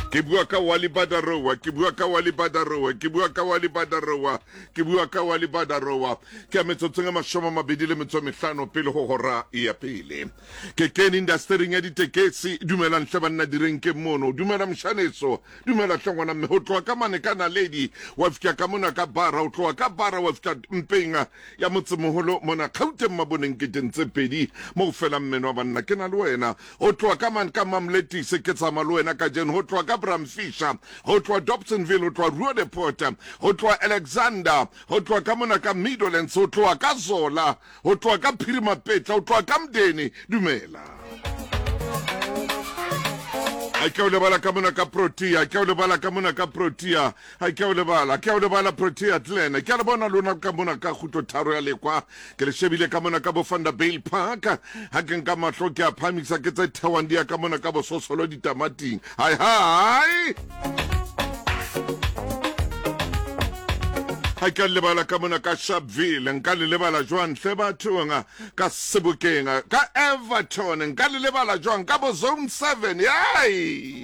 Ke bua ka Wally Badarowa, ke bua ka Wally Badarowa, ke bua ka Wally Badarowa, ke bua ka Wally Badarowa. Ke a metsotsong a 25 pele ho hora ya pele. Ke kene industry ya ditekesi, dumela nhle banna direnke mono, dumela mshaneso, dumela hlongwana mme ho tloha ka mane kana lady, wa fika ka mona ka bara, ho tloha ka bara wa fika mpenga ya motsemoholo mona Gauteng maboneng ke tentse pedi mo fela mmeno wa banna ke na le wena. Ho tloha ka mane ka Mamleti se ke tsama le wena ka jeno, ho tloha ka Bramfisher, ho tloha Dobsonville, ho tloha Roodepoort, ho tloha Alexander, ho tloha ka mona ka Meadowlands, ho tloha ka Zola, ho tloha ka Phirimapetla, ho tloha ka Mdeni, dumela. I can't lebala ka mona ka Protea, ke o lebala ka mona ka Protea, I can't lebala Protea Glen, ke le bona lona ka mona ka Kgutlo Tharo ya Lekwa, ke le shebile ka mona ka bo Vanderbijl Park, ha ke nka mahlo ke a phamisa ke tse thewang dia ka mona ka bo Sosolo ditamating. Hi ha ke lebala ka mona ka Sharpeville, nka le lebala jwang hle batho nga ka Sebokeng, ka Everton, nka le lebala jwang ka bo Zone 7. Yai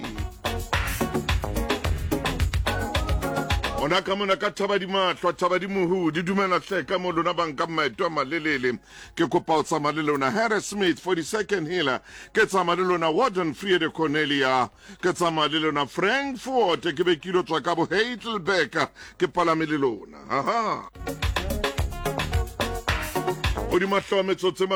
ona ka mona ka Thabadimahlwa, Thabadimuhu, di dumela hle ka mo lona banka maeto a malelele. Ke kopa o tsamaya le lona Harris Smith 42nd Hiller, ke tsamaya le lona Warden Friede Cornelia, ke tsamaya le lona Frankfurt, ke be ke ilo tswa ka bo Heidelberg, ke palame le lona. Aha o di mahlo a metsotso e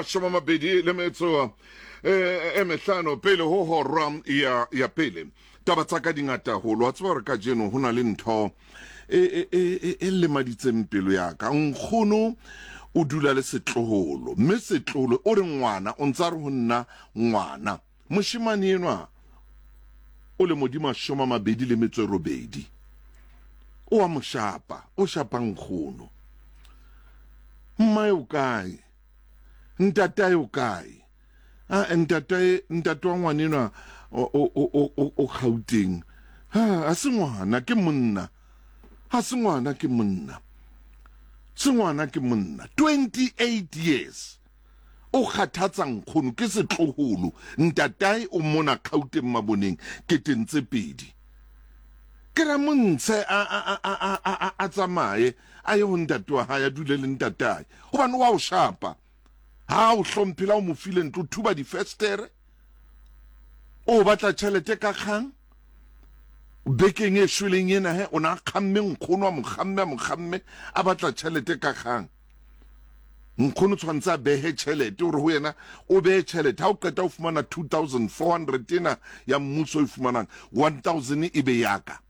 25 pele ho hora ya pele. Taba tsa ka dingata holo wa tseba hore ka jeno ho na le ntho e lemaditseng pelo ya ka. Nkgono o dula le setloholo, mme setloholo o re ngwana o ntsa re ho nna ngwana moshimane enwa o le modimo 28 o wa moshapa, o shapa nkgono. Mma o kae, ntata o kae? Ntate wa ngwana enwa o Gauteng, ha se ngwana ke monna, ha se ngwana ke monna, se ngwana ke monna. 28 years o kgathatsa nkgono ke setloholo, ntatae o mona Gauteng maboneng ke tentse pedi. Ke ra montshe a tsamaye a ye ho ntate wa hae a dule le ntatae hobane wa o shapa, ha o hlomphela o mo file ntlo thuba difestere, o batla tšhelete ka kgang bekeng e shweleng ena he, o na kgamme nkgono wa mokgamme a batla tšhelete ka kgang. Nkgono tshwantse a behe tšhelete ore ho yena o behe tšhelete, ha o qeta o fumana 2400 ena ya mmuso o fumanang 1000 e be yaka,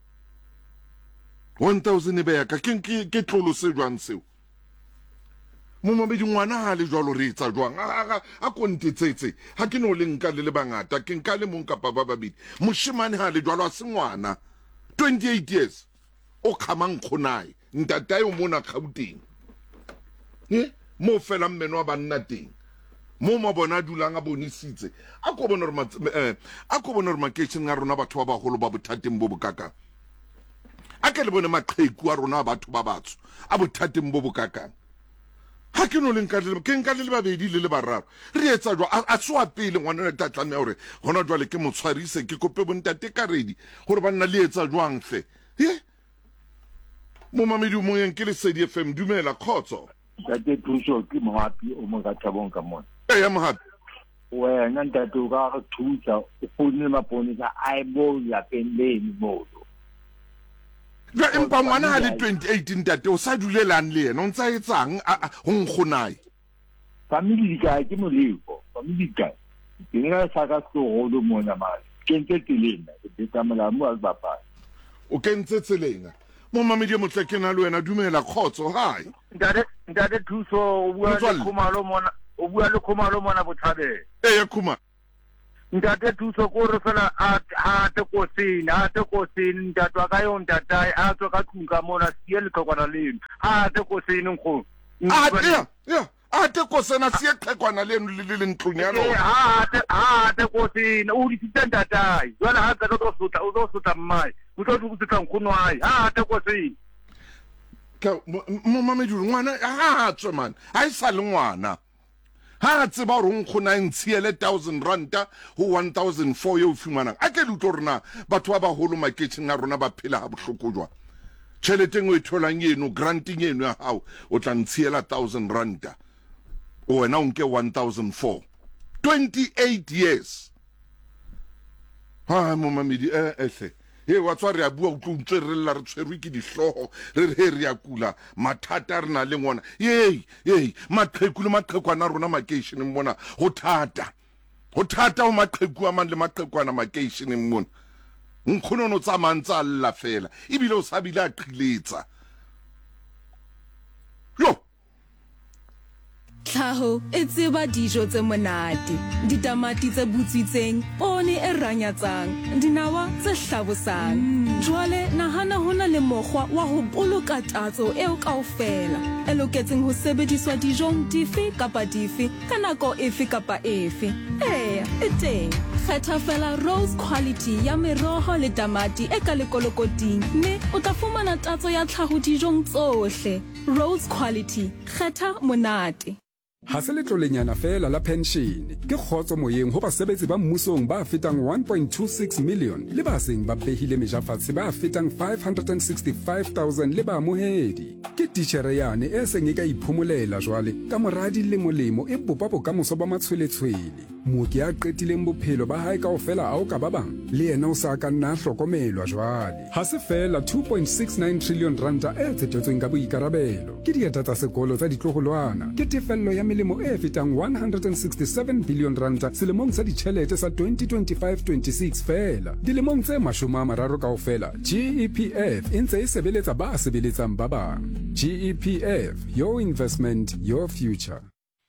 1000 e be yaka. Ke tlolo se jwang seo? Mo mabedi ngwana ha le jwalo re etsa jwang? A kontetsetse ha ke no le nka le bangata, ke nka le mong kapa ba babedi. Moshimane ha le jwalo a se ngwana 28 years o khamang khonai ntatae o mona Gauteng, mo fela mmeno wa banna teng, mo mabona dulang a bonisitse. A ko bona re maketšheng a rona batho ba bagolo ba bothateng bo bokaka, a ke le bone maqheku a rona batho ba batsho a bothateng bo bokaka. Ha ke no le nka le babedi le bararo re etsa jwa a tswa pele ngwana le tatlamme hore hona jwa le ke motshwarise, ke kope bontate karedi hore ba nna le etsa jwang hle. Mo mamedi mo yeng ke le Sedi FM, dumela khotso. Tate thuso ke mohapi o mo ka Thabong ka mona. Ya mohapi wena ntate o ka re thusa o founile maponesa a e bo ya pendeni modo. Ja empa ngwana ha le 28 ntate o sa dulelang le yena o ntsa etsang ho nkgonai? Family ka ke moleko, family ka ke nna sa ka seholo mona ma ke ntse tselena ke tsamela mo a bapa o kentse tselena. Mo mamedi mo tle ke na le wena, dumela khotso. Hai ntate thuso o bua le khumalo mona Bothabela. Ya khuma ntate thuso ko re fela a te kosini ntate wa ka yo ntatae a tswa ka tlung ka mona sie le tlhokwana leno a te kosini nkgo a te kosena sie tlhekwana leno le ntlong ya lona. a te kosini o di tsitsa ntatae jwale ha ka tlo sotla mmai o tlo tsutsa nkgono ai a te kosini ka mo mamedi ngwana ha tswe man ha isa le ngwana ha tseba hore nkgona ntshiele 1000 ranta ho 1004 yo fumanang a ke lutlo rena batho ba baholo maketšheng a rona ba phela ha bohloko jwa tšheleteng o e tholang eno granting eno ya hao o tla ntshiela 1000 ranta o wena o nke 1004 28 years ha momamedi ehle he wa tswa re a bua o tlo ntse re lla re tshwerwe ke dihloho re re re ya kula mathata re na le ngwana yey maqheku le maqhekwana rona makeisheneng mona ho thata o maqheku a mang le maqhekwana makeisheneng mona nkgono no tsamantsa alla fela ibile o sabile a qiletsa yo Tlhaho e tseba dijo tse monate, ditamati tse butswitseng, poone e ranyatsang, dinawa tse hlabosang. Jwale nahana hona le mokgwa wa ho boloka tatso eo kaofela, e loketseng ho sebediswa dijong dife kapa dife ka nako efe kapa efe. E teng. Kgetha fela Rose Quality ya meroho le tamati e ka lekolokoting, mme o tla fumana tatso ya tlhaho dijong tsohle. Rose Quality, kgetha monate. Ha se letlolenyana fela la pension ke kgotso moyeng ho basebetsi ba mmusong ba fetang 1.26 million le ba seng ba behile mejafatse ba fetang 565,000 le ba amohedi ke titjhere yane e seng e ka iphomolela jwale ka moradi le molemo e bopa bokamoso ba matshweletshwele mooki a qetileng bophelo ba hae kaofela ao ka ba bang le yena o sa ka nna hlokomelwa jwale ha se fela 2.69 trillion ranta e tsetetsweng ka boikarabelo ke dieta tsa sekolo tsa ditloholwana ke tefello ya melemo e fetang 167 billion ranta selemong sa ditjhelete sa 2025-26 fela dilemong tse 30 kaofela GEPF e ntse e sebeletsa ba sebeletsang ba bang. GEPF, your investment, your future.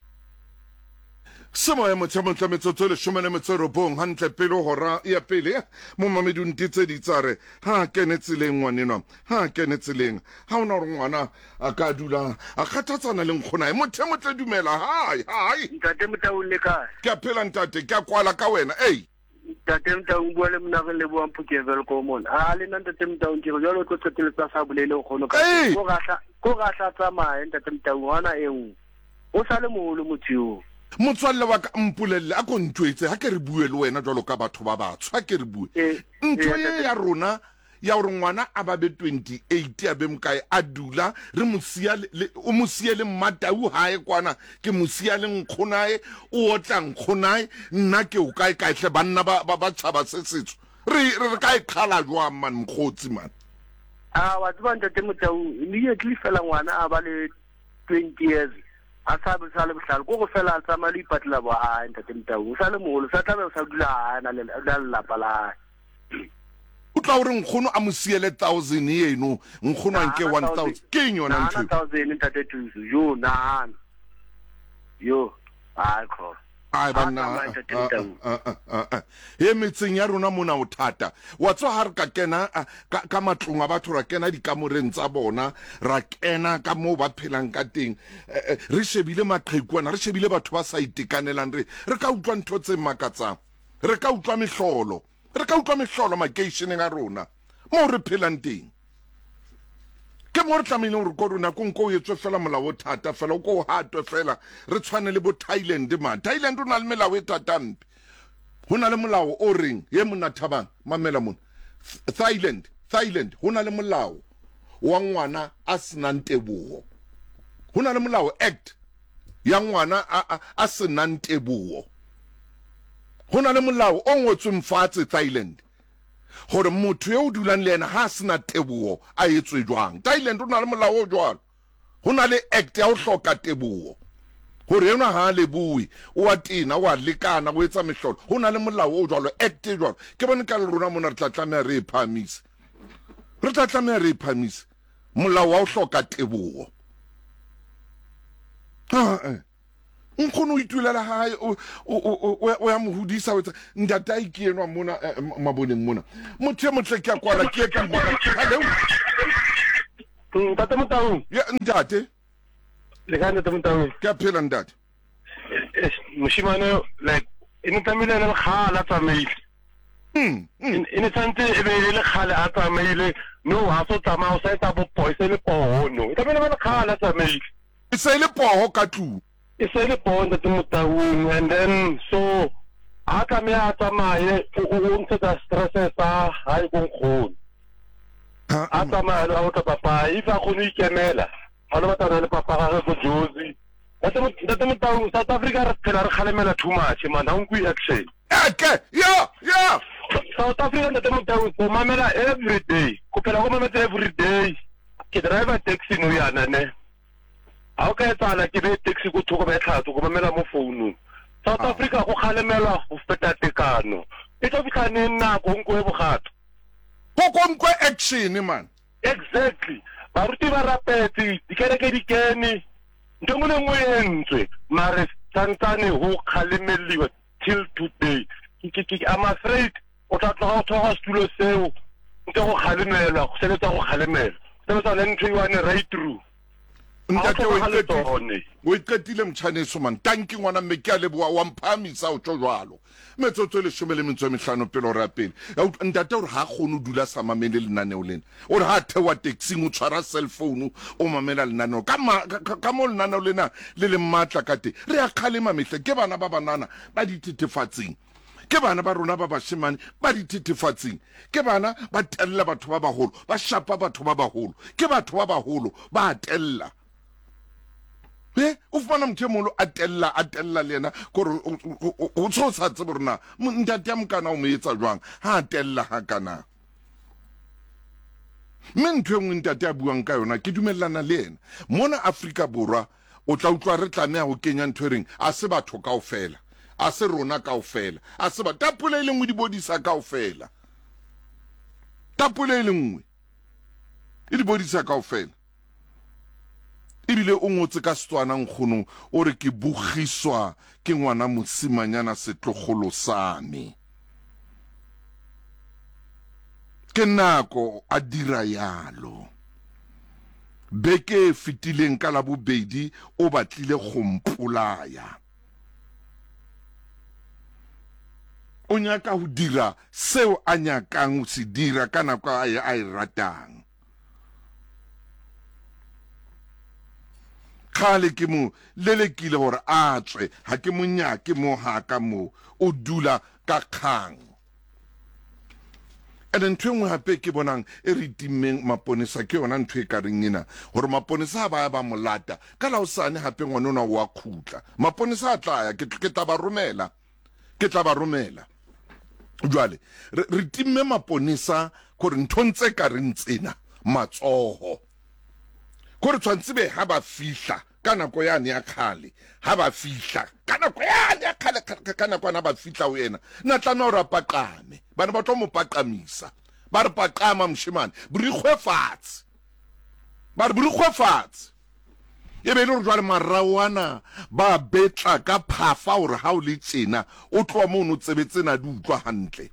Samo ya motsamotla metsotso le shomane metsorobong hantle pele hora ya pele mo mamedung tse di tsare ha kene tseleng ngwanenwa ha kene tseleng ha ona re ngwana a ka dula a kgathatsana le nkgona e mothemotle dumela hai ntate Motaung le kae ke a phela ntate ke a kwala ka wena ntate Motaung bua le mna re le bua Mphukevel ko mona a le ntate Motaung ke jalo o tlo tseteletsa sa bolele o kgono ka go gahla tsamaya ntate Motaung hona eng o sa le moholo motho motswalle wa ka mpulelle a ko ntwetse ha ke re bue le wena jwalo ka batho ba batsho ha ke re bue ntwe ya rona ya hore ngwana a ba be 28 a be mkae a dula re o mosia le Mmatau hae kwana ke mosia le nkgonae o otla nkgonae nna ke o kae hle banna ba tshaba se setso re ka iqhala jwa man mkhotsi man wa tsaba ntate Motaung immediately fela ngwana a ba le 20 years a sabe sa le bohlalo go fela tsama le ipatla ba ha ntate Motaung sa le moholo sa tlabe sa dula ha na le lapa la o tla o re nkgono a mosiele 1000 yeno nkgono a nke 1000 ke yona ntho 1000 ntate Tuzu yo ai kho ai bana he metseng ya rona mona o thata wa tswa ha re ka kena ka matlong a batho ra kena dikamoreng tsa bona ra kena ka mo ba phelang ka teng re shebile maqhekwana re shebile batho ba sa itekanelang re ka utlwa ntho tse makatsang re ka utlwa mehlolo makeisheneng a rona mo re phelang teng ke mo re tlamile gore ko rona ko nko o etswe fela molao o thata fela o ko o hatwe fela re tshwane le bo Thailand Thailand o na le melao e tatampe ho na le molao o reng ye mona thabang mamela mona Thailand ho na le molao wa ngwana a senang teboho ho na le molao act ya ngwana a senang teboho ho na le molao o ngotsweng fatshe Thailand gore motho yo o dulang le yena ha sena teboho a etswe jwang Thailand o na le molao o jwalo ho na le act ya ho hloka teboho gore yena ha le bui o a tina o a lekana o etsa mehlolo ho na le molao o jwalo act e jwalo ke bone ka le rona mona re tla tlameha re iphamise molao wa ho hloka teboho nkgono o itulela hae o ya mohodisa wetsa ntatai ke enwa mona maboneng mona motho motle ke a kwala ke ka bona hello ntate Motaung ya ntate le ka ntate Motaung ke a phela ntate moshimane like ene tamile le khala tsamaile ene tsante e be le khala a tsamaile no ha so tsama o sa etsa bo poise le pono tamile le khala tsamaile e se le poho ka tlu e se le ponda te Motaung, and then so a ka me a tsamaye o ntse ka stress sa ha go nkgone a tsamaye a o tla papa ifa go no ikemela ha lo batla le papa ga go Jozi te Motaung South Africa re phela re khalemela too much man ha nkwi action okay yeah South Africa te Motaung go mamela every day go phela go mamela every day ke driver taxi no yana ne ha o ka etsala ke be taxi go thoko ba tlhatso go mamela mo phone South Africa go khalemelwa go feta tekano e tlo fitla nna go nkwe bogato go nkwe action man exactly ba ruti ba rapetse dikereke dikene ntongwe le ngwe entswe mare tsantsane ho khalemeliwa till today I'm afraid o tla tloga stulo seo ntse go khalemelwa go seletsa go khalemela tsa le ntwe one right through ntate o iqetile mtshwaneso man tanki ngwana mme ke a leboa wa mphamisa o tlo jwalo metsotso le 15 pele o rapele ntate o ha gone dula sa mamele lenaneo lena o re ha thewa taxi o tshwara cell phone o mamela lenaneo ka mo lenaneo lena le le matla ka te re a khalema mehle ke bana ba banana ba dithethefatsing ke bana ba rona ba bashimane ba dithethefatsing ke bana ba tella batho ba baholo ba shapa batho ba baholo ke batho ba baholo ba tella o fana mthemolo atella le yena gore o tshosa tsebo rena ntate ya mokana o mo etsa jwang ha atella ha kana mentwe ngwe ntate a buang ka yona ke dumellana le yena mona Afrika Borwa o tla utlwa re tlameha go kenya ntwereng a se batho kaofela a se rona kaofela a se ba tapole ile ngwe di bodisa kaofela tapole ile ngwe e di bodisa kaofela ebile o ngotse ka Setswana nkgono o re ke bogiswa ke ngwana mosimanyana setlogolo sa me ke nako a dira yalo beke fitileng ka la bobedi o batlile go mpolaya o nyaka go dira seo a nyakang go se dira ka nako a e ratang khale ke mo lelekile gore a tswe ha ke mo nyake mo ha ka mo o dula ka kgang ene ntwe hape ke bonang e re timmeng maponesa ke yona ntwe ka reng ena gore maponesa ba molata ka la o sane hape ngwana wa khutla maponesa a tla ya ke tla ba romela jwale re timme maponesa gore nthontse ka rentsena matsoho gore tshwantse be ha ba fihla kana ko yane ya khale ha ba fihla kana ko yane ya khale kana ko na ba fihla o yena na tla no ra paqame bana ba tlo mo paqamisa ba re paqama mshimane burikgwe fatshe ba re burikgwe fatshe e be le re jwale marawana ba betla ka phafa gore ha o le tsena o tloa mo no tsebetsena di utlwa hantle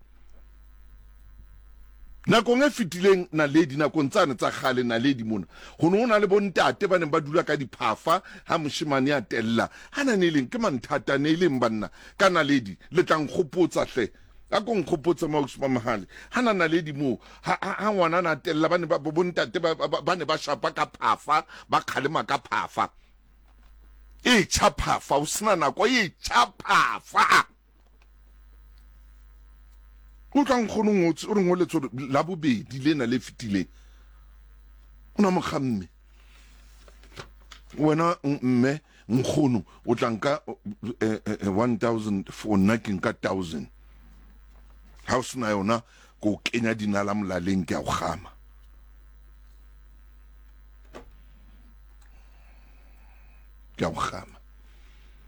nakong e fitileng na ledi nakong tsane tsa khale na ledi mona go no le bontate ba ne ba dula ka diphafa ha moshimane ya tella hana ne leng ke manthata ne leng banna ka na ledi le tlang khopotsa hle a go nkgopotsa mo usma mahale hana na ledi mo ha ngwana na tella ba ne ba bontate ba ne ba shapa ka phafa ba khalema ka phafa e chaphafa o sina nako e chaphafa o tlang khono ngotse o re ngoletso la bobedi lena le fitile ona mogamme wena mme nkgono o tlanka 1000 for naking ka 1000 house na yona go kenya dinala molaleng ke a go gama ke a go gama